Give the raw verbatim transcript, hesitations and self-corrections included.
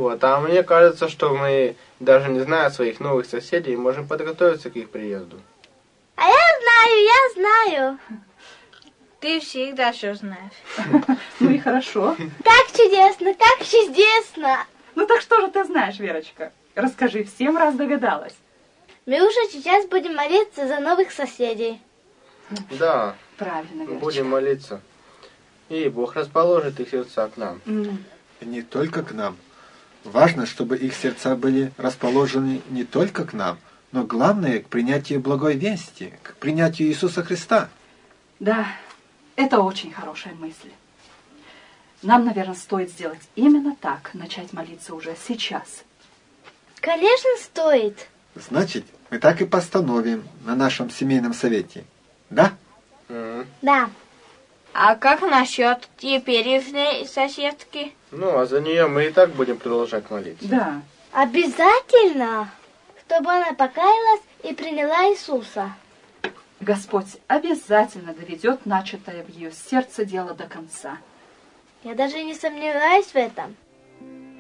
Вот, а мне кажется, что мы, даже не зная своих новых соседей, можем подготовиться к их приезду. А я знаю, я знаю. Ты всегда все знаешь. Ну и хорошо. Как чудесно, как чудесно. Ну так что же ты знаешь, Верочка? Расскажи всем, раз догадалась. Мы уже сейчас будем молиться за новых соседей. Да, Правильно, Верочка. будем молиться. И Бог расположит их сердца к нам. Mm. И не только к нам. Важно, чтобы их сердца были расположены не только к нам, но главное к принятию благой вести, к принятию Иисуса Христа. Да, это очень хорошая мысль. Нам, наверное, стоит сделать именно так, начать молиться уже сейчас. Конечно, стоит. Значит, мы так и постановим на нашем семейном совете. Да? М. Да. А как насчет теперешней соседки? Ну, а за нее мы и так будем продолжать молиться. Да. Обязательно, чтобы она покаялась и приняла Иисуса. Господь обязательно доведет начатое в ее сердце дело до конца. Я даже не сомневаюсь в этом.